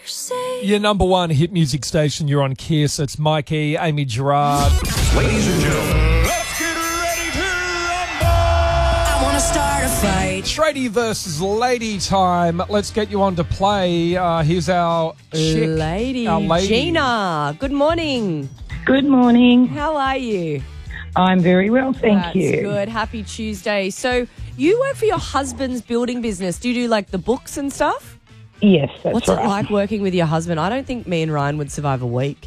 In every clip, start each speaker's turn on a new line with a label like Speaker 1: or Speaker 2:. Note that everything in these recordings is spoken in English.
Speaker 1: Your number one hit music station, you're on Kiss. It's Mikey, Amy Gerard.
Speaker 2: Ladies and gentlemen, let's get ready to rumble! I want to start a fight.
Speaker 1: Tradie versus lady time. Let's get you on to play. Here's our chick.
Speaker 3: Lady.
Speaker 1: Our lady.
Speaker 3: Gina, good morning.
Speaker 4: Good morning.
Speaker 3: How are you?
Speaker 4: I'm very well, thank
Speaker 3: That's
Speaker 4: you.
Speaker 3: good. Happy Tuesday. So you work for your husband's building business. Do you do like the books and stuff?
Speaker 4: Yes, that's
Speaker 3: What's
Speaker 4: right.
Speaker 3: it like working with your husband? I don't think me and Ryan would survive a week.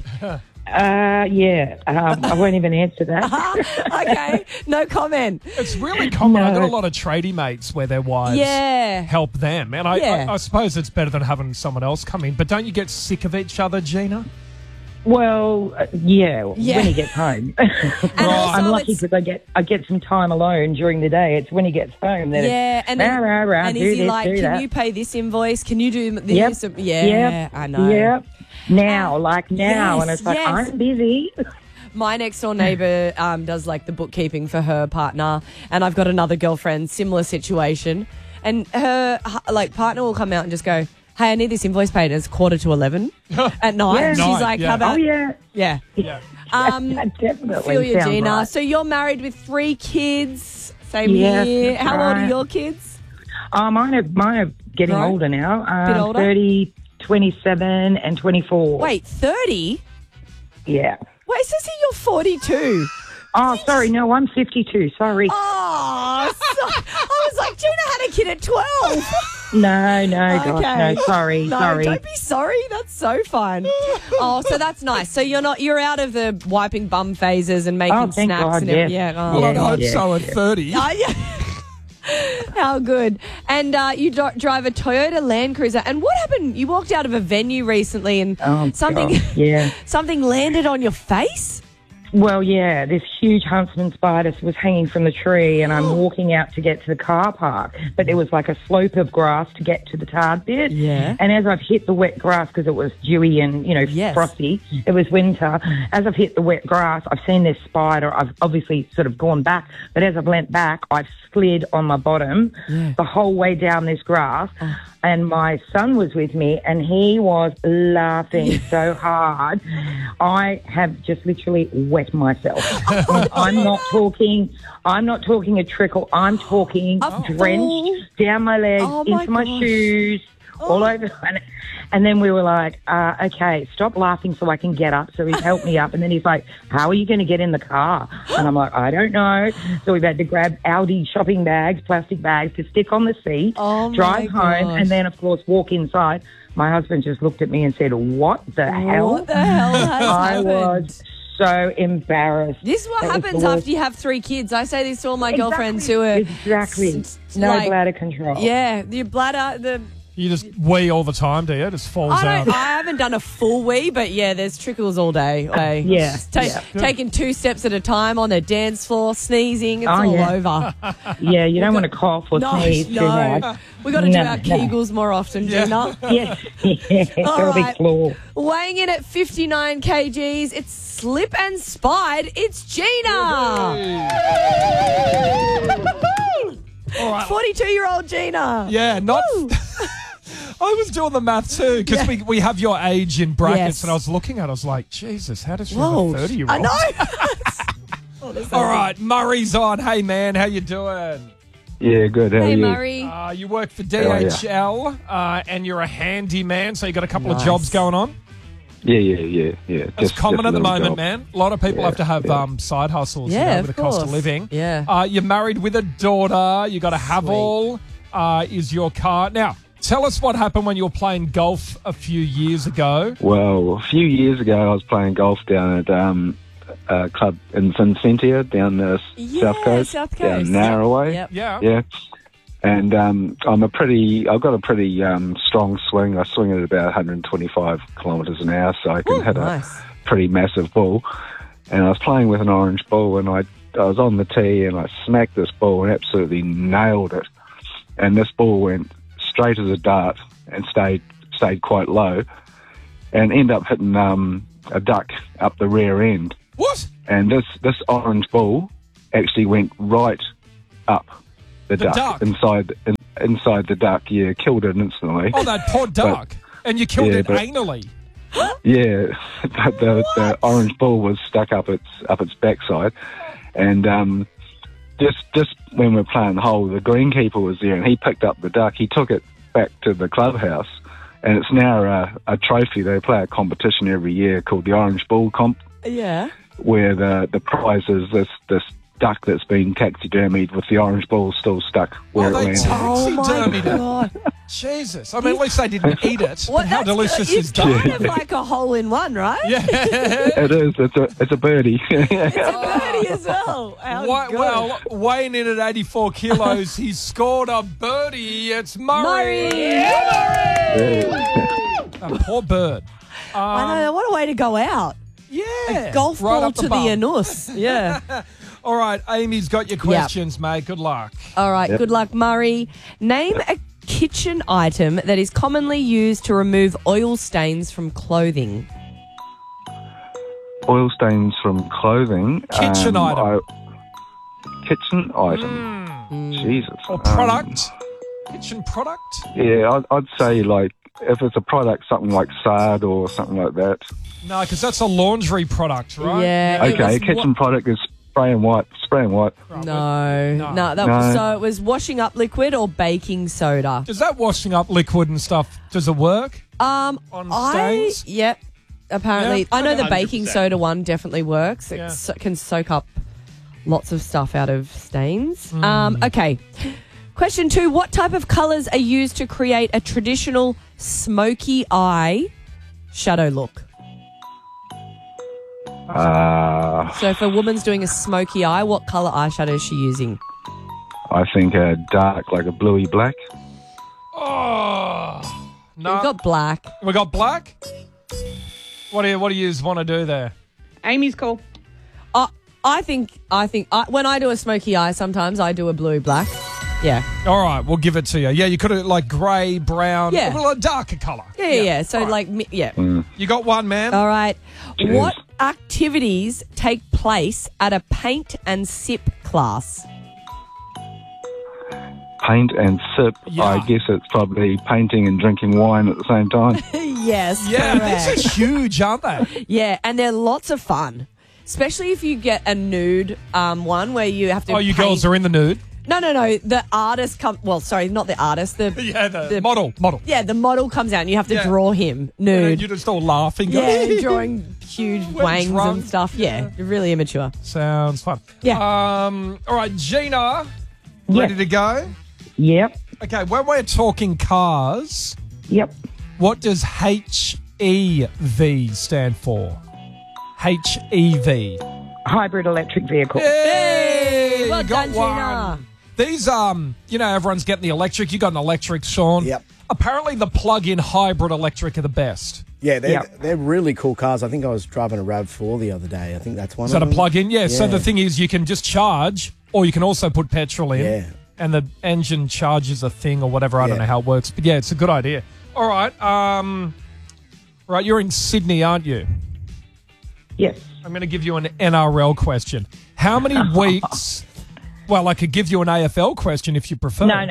Speaker 4: I won't even answer that.
Speaker 3: Okay, no comment.
Speaker 1: It's really common.
Speaker 4: No.
Speaker 1: I've got a lot of tradie mates where their wives
Speaker 3: Yeah.
Speaker 1: help them. And I suppose it's better than having someone else come in. But don't you get sick of each other, Gina?
Speaker 4: Well,
Speaker 3: Yeah.
Speaker 4: when he gets home.
Speaker 3: also
Speaker 4: I'm lucky
Speaker 3: it's-
Speaker 4: because I get some time alone during the day. It's when he gets home that
Speaker 3: Yeah, and then,
Speaker 4: do
Speaker 3: is he
Speaker 4: this,
Speaker 3: like,
Speaker 4: do
Speaker 3: can
Speaker 4: that.
Speaker 3: you pay this invoice? Can you do
Speaker 4: Yep.
Speaker 3: this? Yeah,
Speaker 4: Yep.
Speaker 3: I know.
Speaker 4: Yep. Now, and
Speaker 3: yes,
Speaker 4: it's like,
Speaker 3: yes.
Speaker 4: I'm busy.
Speaker 3: My next door neighbour does like the bookkeeping for her partner, and I've got another girlfriend, similar situation, and her like partner will come out and just go, "Hey, I need this invoice paid." And it's 11:45 at night.
Speaker 4: Yeah.
Speaker 3: She's
Speaker 1: Night,
Speaker 3: like,
Speaker 1: yeah.
Speaker 3: "How about?"
Speaker 4: Oh, yeah.
Speaker 3: Yeah.
Speaker 1: Yeah.
Speaker 4: That definitely
Speaker 3: Feel you,
Speaker 4: sounds
Speaker 3: Gina.
Speaker 4: right.
Speaker 3: So you're married with 3 kids. Same
Speaker 4: Yes,
Speaker 3: here.
Speaker 4: that's
Speaker 3: How old are
Speaker 4: right.
Speaker 3: your kids?
Speaker 4: Mine are getting
Speaker 3: Right.
Speaker 4: older now.
Speaker 3: Bit older?
Speaker 4: 30, 27 and 24.
Speaker 3: Wait, 30?
Speaker 4: Yeah.
Speaker 3: Wait, it says here you're 42.
Speaker 4: Oh, sorry. No, I'm 52. Sorry.
Speaker 3: Oh, I was like, Gina had a kid at 12.
Speaker 4: No, gosh, no. Sorry,
Speaker 3: No,
Speaker 4: sorry.
Speaker 3: don't be sorry. That's so fun. Oh, so that's nice. So you're out of the wiping bum phases and making
Speaker 4: Oh, thank
Speaker 3: snacks
Speaker 4: God,
Speaker 3: and
Speaker 4: yes.
Speaker 3: everything. Yeah. Oh,
Speaker 1: Well, I'd
Speaker 4: Yeah,
Speaker 1: hope
Speaker 4: yeah,
Speaker 1: so at
Speaker 4: yeah.
Speaker 1: 30.
Speaker 3: Oh, yeah. How good. And you drive a Toyota Land Cruiser. And what happened? You walked out of a venue recently and
Speaker 4: Oh,
Speaker 3: something
Speaker 4: God, yeah.
Speaker 3: something landed on your face?
Speaker 4: Well, yeah, this huge huntsman spider was hanging from the tree, and I'm walking out to get to the car park. But there was like a slope of grass to get to the tarred bit.
Speaker 3: Yeah.
Speaker 4: And as I've hit the wet grass, because it was dewy and,
Speaker 3: Yes.
Speaker 4: frosty, it was winter. As I've hit the wet grass, I've seen this spider. I've obviously sort of gone back. But as I've leant back, I've slid on my bottom the whole way down this grass. And my son was with me, and he was laughing so hard. I have just literally wet myself. I'm not talking a trickle. I'm talking drenched down my legs,
Speaker 3: Oh, my
Speaker 4: into my
Speaker 3: gosh.
Speaker 4: shoes, all over. And then we were like, okay, stop laughing so I can get up. So he helped me up. And then he's like, how are you going to get in the car? And I'm like, I don't know. So we've had to grab Aldi shopping bags, plastic bags to stick on the seat,
Speaker 3: Oh, my
Speaker 4: drive home,
Speaker 3: gosh.
Speaker 4: and then, of course, walk inside. My husband just looked at me and said, what the hell?
Speaker 3: What the hell has
Speaker 4: I
Speaker 3: happened?
Speaker 4: was so embarrassed.
Speaker 3: This is what
Speaker 4: That was
Speaker 3: happens
Speaker 4: the worst.
Speaker 3: after you have 3 kids. I say this to all my girlfriends who are...
Speaker 4: Exactly. No
Speaker 3: like-
Speaker 4: bladder control.
Speaker 3: Yeah, your bladder...
Speaker 1: You just wee all the time, do you? It just falls
Speaker 3: I
Speaker 1: out.
Speaker 3: haven't done a full wee, but yeah, there's trickles all day. Okay.
Speaker 4: Yeah,
Speaker 3: Just
Speaker 4: yeah.
Speaker 3: Taking 2 steps at a time on the dance floor, sneezing, it's all
Speaker 4: yeah.
Speaker 3: over.
Speaker 4: Yeah, you don't want to cough or sneeze too hard.
Speaker 3: no. We got to do
Speaker 4: No,
Speaker 3: our
Speaker 4: no.
Speaker 3: Kegels more often,
Speaker 1: Yeah.
Speaker 3: Gina.
Speaker 4: Yes, yeah,
Speaker 3: All
Speaker 4: a big
Speaker 3: right.
Speaker 4: floor.
Speaker 3: Weighing in at 59 kgs, it's Slip and Spide. It's Gina.
Speaker 1: All right.
Speaker 3: 42-year-old Gina.
Speaker 1: Yeah, not...
Speaker 3: Woo.
Speaker 1: I was doing the math too, because we have your age in brackets,
Speaker 3: Yes.
Speaker 1: and I was looking at it, I was like, Jesus, how does she
Speaker 3: Whoa.
Speaker 1: have a 30-year-old?
Speaker 3: I know.
Speaker 1: All right, Murray's on. Hey, man, how you doing?
Speaker 5: Yeah, good. How are
Speaker 3: Hey,
Speaker 5: you?
Speaker 3: Murray.
Speaker 1: You work for
Speaker 5: are you?
Speaker 1: DHL, and you're a handyman, so you got a couple
Speaker 3: Nice.
Speaker 1: of jobs going on.
Speaker 5: Yeah.
Speaker 1: It's common
Speaker 5: just
Speaker 1: at the
Speaker 5: a little
Speaker 1: moment,
Speaker 5: job.
Speaker 1: man. A lot of people
Speaker 5: Yeah,
Speaker 1: have to have
Speaker 5: yeah.
Speaker 1: side hustles
Speaker 3: Yeah,
Speaker 1: with
Speaker 3: of
Speaker 1: the cost of
Speaker 3: course.
Speaker 1: living.
Speaker 3: Yeah.
Speaker 1: You're married with a daughter. You got a Haval. Is your car. Now, tell us what happened when you were playing golf a few years ago.
Speaker 5: Well, a few years ago, I was playing golf down at a club in Vincentia down the South Coast,
Speaker 3: South Coast.
Speaker 5: down Narroway.
Speaker 3: Yep.
Speaker 1: Yeah.
Speaker 5: Yeah. And I've got a pretty strong swing. I swing at about 125 kilometres an hour, so I can hit
Speaker 3: Nice.
Speaker 5: a pretty massive ball. And I was playing with an orange ball, and I was on the tee, and I smacked this ball and absolutely nailed it. And this ball went straight as a dart and stayed quite low, and ended up hitting a duck up the rear end.
Speaker 1: What?
Speaker 5: And this orange ball actually went right up the duck.
Speaker 1: duck?
Speaker 5: inside the duck. Yeah, killed it instantly.
Speaker 1: Oh, that poor duck. And you killed
Speaker 5: Yeah,
Speaker 1: it
Speaker 5: but-
Speaker 1: anally.
Speaker 5: Yeah, but the orange ball was stuck up its backside, and just when we were playing the hole, the greenkeeper was there, and he picked up the duck. He took it back to the clubhouse, and it's now a trophy. They play a competition every year called the Orange Ball Comp,
Speaker 3: Yeah.
Speaker 5: where the prize is this duck that's been taxidermied with the orange ball still stuck where
Speaker 1: Oh,
Speaker 5: it
Speaker 1: they
Speaker 5: landed.
Speaker 3: Oh my
Speaker 1: Taxidermied it.
Speaker 3: God.
Speaker 1: Jesus. I mean, at least they didn't eat it.
Speaker 3: What,
Speaker 1: But how
Speaker 3: that's-
Speaker 1: delicious
Speaker 3: it's
Speaker 1: is that?
Speaker 3: kind of like a hole in one, right?
Speaker 1: Yeah.
Speaker 5: It is. It's a birdie.
Speaker 3: It's a birdie as well. How good.
Speaker 1: Well, weighing in at 84 kilos, he's scored a birdie. It's Murray. A poor bird.
Speaker 3: I know. What a way to go out.
Speaker 1: Yeah.
Speaker 3: Golf
Speaker 1: Right
Speaker 3: ball
Speaker 1: up
Speaker 3: to the
Speaker 1: bum.
Speaker 3: anus. Yeah.
Speaker 1: All right, Amy's got your questions, mate. Good luck.
Speaker 3: All right.
Speaker 5: Yep.
Speaker 3: Good luck, Murray. Name a kitchen item that is commonly used to remove oil stains from clothing.
Speaker 5: Oil stains from clothing.
Speaker 1: Kitchen item.
Speaker 5: Kitchen item. Jesus.
Speaker 1: Or product. Kitchen product.
Speaker 5: Yeah, I'd say like if it's a product, something like Sard or something like that.
Speaker 1: No, because that's a laundry product, right?
Speaker 3: Yeah. It
Speaker 5: Okay,
Speaker 3: was
Speaker 5: a kitchen product is spray and white.
Speaker 3: No. That was,
Speaker 5: No.
Speaker 3: so it was washing up liquid or baking soda.
Speaker 1: Does that washing up liquid and stuff, does it work? On stains?
Speaker 3: Yep. Apparently,
Speaker 1: Yeah,
Speaker 3: I know the
Speaker 6: 100%.
Speaker 3: baking soda one definitely works. It
Speaker 1: Yeah.
Speaker 3: can soak up lots of stuff out of stains.
Speaker 1: Hmm.
Speaker 3: Okay. Question 2. What type of colours are used to create a traditional smoky eye shadow look? So if a woman's doing a smoky eye, what colour eyeshadow is she using?
Speaker 5: I think a dark, like a bluey black.
Speaker 1: Oh, no.
Speaker 3: We've got black.
Speaker 1: We got black? What do you want to do there?
Speaker 6: Amy's call.
Speaker 3: I think when I do a smoky eye, sometimes I do a blue black. Yeah.
Speaker 1: All right, we'll give it to you. Yeah, you could have like grey, brown,
Speaker 3: Yeah.
Speaker 1: well, a darker colour.
Speaker 3: Yeah. So
Speaker 1: All right.
Speaker 3: yeah.
Speaker 1: You got one, man.
Speaker 3: All right.
Speaker 5: Cheers.
Speaker 3: What activities take place at a paint and sip class?
Speaker 5: Paint and sip.
Speaker 1: Yeah.
Speaker 5: I guess it's probably painting and drinking wine at the same time.
Speaker 3: Yes.
Speaker 1: Yeah,
Speaker 3: correct.
Speaker 1: these are huge, aren't they?
Speaker 3: Yeah, and they're lots of fun. Especially if you get a nude one where you have to
Speaker 1: Oh, you
Speaker 3: paint.
Speaker 1: girls are in the nude?
Speaker 3: No. The artist not the artist.
Speaker 1: Yeah, the model.
Speaker 3: Yeah, the model comes out and you have to
Speaker 1: Yeah.
Speaker 3: draw him
Speaker 1: And
Speaker 3: nude.
Speaker 1: you're just all laughing.
Speaker 3: Yeah,
Speaker 1: going,
Speaker 3: drawing huge
Speaker 1: When
Speaker 3: wangs
Speaker 1: drunk.
Speaker 3: and stuff. Yeah, really immature.
Speaker 1: Sounds fun.
Speaker 3: Yeah.
Speaker 1: All right, Gina, ready to go?
Speaker 4: Yep.
Speaker 1: Okay, when we're talking cars,
Speaker 4: Yep.
Speaker 1: what does HEV stand for? HEV.
Speaker 4: Hybrid electric vehicle.
Speaker 1: Hey,
Speaker 3: Well
Speaker 1: you got
Speaker 3: done,
Speaker 1: one.
Speaker 3: Gina.
Speaker 1: These, everyone's getting the electric. You got an electric, Sean.
Speaker 7: Yep.
Speaker 1: Apparently, the plug-in hybrid electric are the best.
Speaker 7: Yeah,
Speaker 4: Yep.
Speaker 7: they're really cool cars. I think I was driving a RAV4 the other day. I think that's one
Speaker 1: Is
Speaker 7: of
Speaker 1: that a
Speaker 7: them.
Speaker 1: plug-in? Yeah. So
Speaker 7: Yeah.
Speaker 1: the thing is, you can just charge, or you can also put petrol in.
Speaker 7: Yeah.
Speaker 1: And the engine charges a thing or whatever. I don't
Speaker 7: Yeah.
Speaker 1: know how it works, but yeah, it's a good idea. All right. Right, you're in Sydney, aren't you?
Speaker 4: Yes.
Speaker 1: I'm going to give you an NRL question. How many weeks? Well, I could give you an AFL question if you prefer.
Speaker 4: No.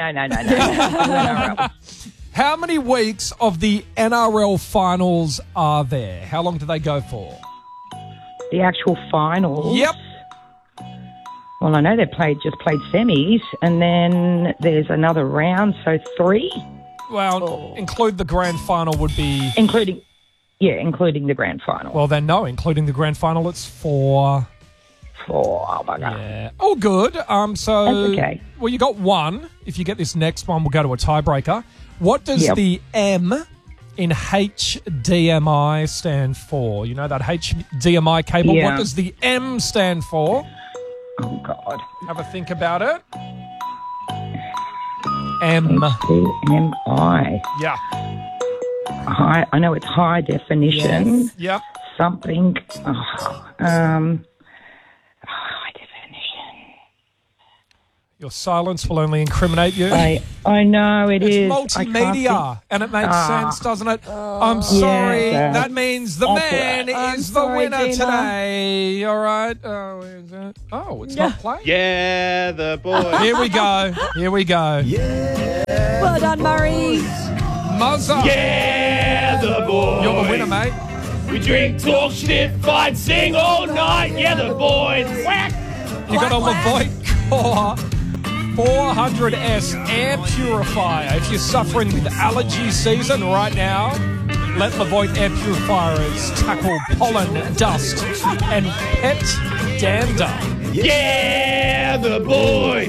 Speaker 1: How many weeks of the NRL finals are there? How long do they go for?
Speaker 4: The actual finals.
Speaker 1: Yep.
Speaker 4: Well, I know they just played semis, and then there's another round, so 3,
Speaker 1: Well, include the grand final would be.
Speaker 4: including the grand final.
Speaker 1: Well, then no, including the grand final, it's 4.
Speaker 4: 4. Oh my god.
Speaker 1: Yeah. Oh, good. So.
Speaker 4: That's okay.
Speaker 1: Well, you got 1. If you get this next one, we'll go to a tiebreaker. What does
Speaker 4: Yep.
Speaker 1: the M in HDMI stand for? You know that HDMI cable?
Speaker 4: Yeah.
Speaker 1: What does the M stand for?
Speaker 4: Oh god.
Speaker 1: Have a think about it. M.
Speaker 4: HDMI.
Speaker 1: Yeah.
Speaker 4: High. I know it's high definition.
Speaker 1: Yep.
Speaker 4: Something. High definition.
Speaker 1: Your silence will only incriminate you.
Speaker 4: I know it
Speaker 1: It's
Speaker 4: is.
Speaker 1: multimedia, and it makes sense, doesn't it? I'm sorry.
Speaker 4: Yeah.
Speaker 1: That means the
Speaker 4: That's
Speaker 1: man
Speaker 4: right.
Speaker 3: I'm
Speaker 1: is the
Speaker 3: sorry,
Speaker 1: winner
Speaker 3: Gina.
Speaker 1: today. All right. Oh, is it? Oh, it's not playing.
Speaker 6: Yeah, the boy.
Speaker 1: Here we go. Here we go.
Speaker 3: Well done, Murray.
Speaker 1: Muzza.
Speaker 6: Yeah, the boys.
Speaker 1: You're the winner, mate.
Speaker 6: We drink, talk, shit, fight, sing all night. Yeah, the boys. Whack.
Speaker 1: You got a Levoit Core 400S air purifier. If you're suffering with allergy season right now, let Levoit air purifiers tackle pollen, dust, and pet dander.
Speaker 6: Yeah, the boys.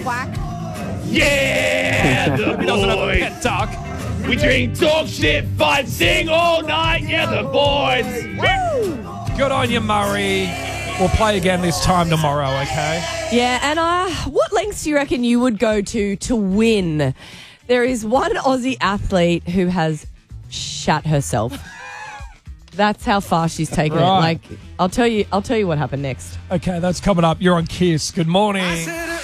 Speaker 6: Yeah, the
Speaker 1: He doesn't have a
Speaker 6: boys.
Speaker 1: pet duck.
Speaker 6: We drink, talk, shit, fight, sing all night. Yeah, the boys.
Speaker 1: Good on you, Murray. We'll play again this time tomorrow, okay?
Speaker 3: Yeah, and what lengths do you reckon you would go to win? There is one Aussie athlete who has shat herself. That's how far she's taken it.
Speaker 1: Right.
Speaker 3: Like, I'll tell you what happened next.
Speaker 1: Okay, that's coming up. You're on Kiss. Good morning.